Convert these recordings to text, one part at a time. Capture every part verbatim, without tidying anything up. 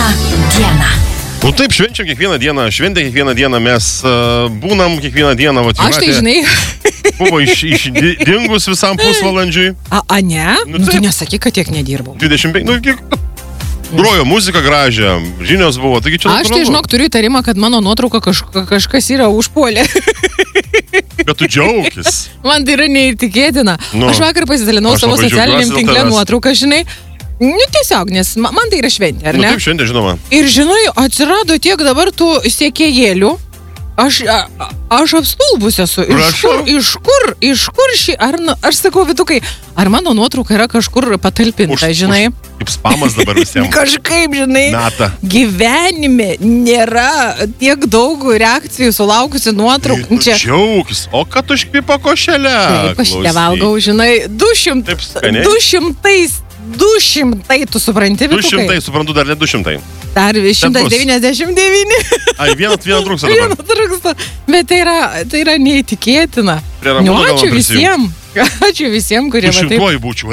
dieną. Nu taip, švenčiam kiekvieną dieną, šventę kiekvieną dieną, mes uh, būnam kiekvieną dieną. Va, Aš tai žinai. Buvo iš, iš dingus visam pusvalandžiui. A, a ne? Nu, nu, tu nesakyk, kad tiek nedirbau. dvidešimt penki, nu kiek... Grojo muziką gražią, žinios buvo, taigi čia... Aš tai žinok, turiu įtarimą, kad mano nuotrauka kaž, kažkas yra užpuolė. Bet tu džiaugis. Man tai yra neįtikėtina. Nu, aš vakar pasidalinau aš savo labai socialiniam džiaugiuosi dėl tinklę tavęs. nuotrauką, žinai. Nu, tiesiog, nes ma- man tai yra šventė, ar Nu ne? taip, šiandien žinoma. Ir žinai, atsirado tiek dabar tų siekėjėlių. Aš, a, a- aš apstulbus esu. Iš Prašau. kur, iš kur, iš kur šį, ar, nu, aš sakau, Vytukai, ar mano nuotrauka yra kažkur patalpinta, žinai? Už, kaip spamas dabar visiems. Kažkaip, žinai, Meta. gyvenime nėra tiek daug reakcijų sulaukusi nuotraukų. Tu džiaugis. O kad užkvipo košelę? Taip, aš nevalgau, žinai, du šimtai, Taip skaniai. du šimtais, du šimtai, tu supranti, Du Vytukai? šimtai, suprantu, dar ne du šimtai. Dar šimtas devyniasdešimt devyni. Ai, vieną, vieną trūksta Vieno dabar. trūksta. Bet tai yra, tai yra neįtikėtina. Prie Ramūno Nu, gal ačiū man prisijungt. visiems. Ačiū visiems, kurie Du va taip. šimtuoju būčiau,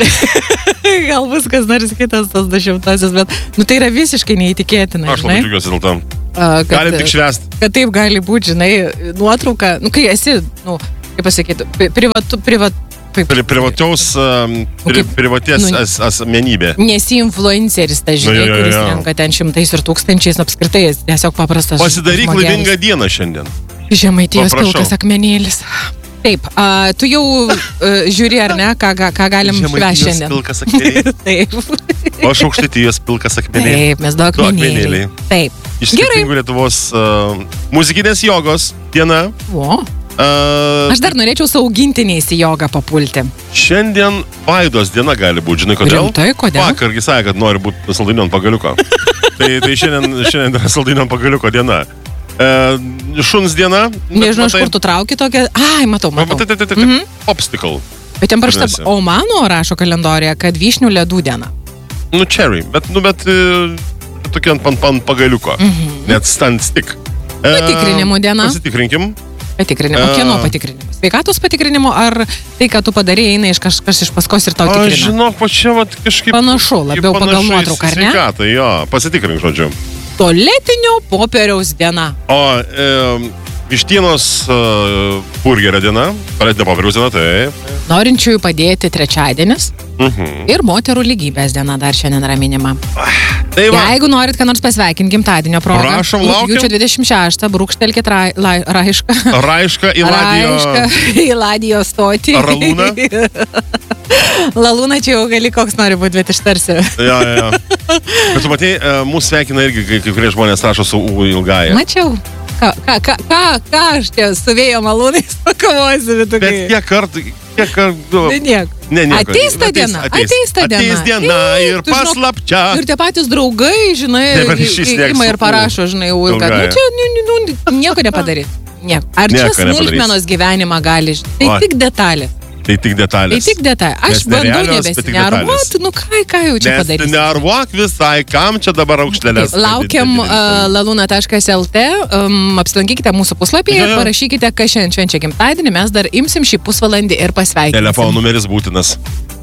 ei. Gal bus kas nors kitas tas dešimtasis, bet nu, tai yra visiškai neįtikėtina. Aš labai žinai. džiugiuosi dėl to. A, kad, Galim tik švęsti. kad taip gali būti, žinai, nuotrauka, nu, kai esi, nu, kaip pasakyti, pri- privatu, privatu, kaip, Pri, privataus, um, pri, kaip- privaties nu, as, asmenybė. nesi influenceris, ta žinai, Nu, jo, jo, kuris jo. renka ten šimtais ir tūkstančiais, apskritai, esi tiesiog paprastas. Pasidaryk žmogelis. laimingą dieną šiandien. Žemaitijos Paprašau. pilkas akmenėlis. Taip, a, tu jau a, žiūri, ar ne, ką, ką, ką galim švęsti šiandien. pilkas akmenėliai. Taip. O aš aukštaitijos pilkas akmenėliai. Taip, mes daug Du akmenėliai. akmenėliai. Taip. Iš Gerai. skirtingų Lietuvos uh, muzikinės jogos diena. O, Uh, aš dar norėčiau su augintiniais į jogą papulti. Šiandien Vaidos diena gali būti, žinai kodėl? Rimtai, kodėl? Vakargi sakė, kad nori būti saldainių ant pagaliuko. tai, tai šiandien, šiandien yra saldainių ant pagaliuko diena. Uh, šuns diena. Nežinau, iš kur tu trauki tokią. Ai, matau, matau. Matai, tai, tai, tai, Mhm. popsicle. Bet ten parašyta, vadinasi. o mano rašo kalendorijoje, kad vyšnių ledų diena. Nu, cherry, bet, nu, bet uh, tokia ant, ant, ant pagaliuko. Mhm. Net stand stick. Patikrinimų diena. Pasitikrinkim. Patikrinimo. A. Kieno patikrinimo? Sveikatos patikrinimo ar tai, ką tu padarėjai, eina iš kažkas iš paskos ir tau Aš tikrina? žinau, pačia, vat, kažkaip... Panašu, labiau kaip pagal panašu į nuotrauką, ar ne? sveikatą, jo, pasitikrink, žodžiu. Tualetinio popieriaus diena. O e, vištienos e, burgerio diena, tualetinio popieriaus diena, taip. Norinčiųjų padėti trečiadienis Mhm. ir moterų lygybės diena dar šiandien yra minima. Tai va, Jeigu norit, ką nors pasveikinti gimtadienio progą, Prašom, laukiam. rugpjūčio dvidešimt šeštą brūkštelkit ra, la, raišką. Raiška į Raišką Ladijo... į Ladijo stotį. Ralūną? Lalūna čia jau gali koks nori būti, bet ištarsi. Jo, jo, jo. Bet tu matai, e, mūsų sveikina irgi, kai, kai kurie žmonės rašo su U ilgąja. Mačiau. Ką, ką, ką, ką, ką aš čia su vėjo malūnais pakovoju, Bet Vytukai? kiek kartų, kiek kartų... Tai nieko. Ne, nieko. Ateis ta diena, ateis ta diena. Ateis diena Ei, ir tu žinok, paslapčia. Ir tie patys draugai, žinai, Neberašys i- nieks ima su ir parašo, žinai, U Ulka. Nu, ilgąja. čia nu, nu, nu, nieko nepadaryt. Nieko. Ar Nieko čia smulkmenos gyvenimą gali? žinai? Tai Oi. tik detalė. Tai tik Tai detalės. tik detalė. Aš Nes bandau nerealios, bet tik nebesinervuoti, nu ką, ką jau čia Nes padarysi. nervuok visai, kam čia dabar aukštelės. Taip, laukiam uh, laluna taškas lt, um, apsilankykite mūsų puslapyje Jo, ir jo. parašykite, kas šiandien švenčia gimtadienį, mes dar imsim šį pusvalandį ir pasveikinsim. Telefono numeris būtinas.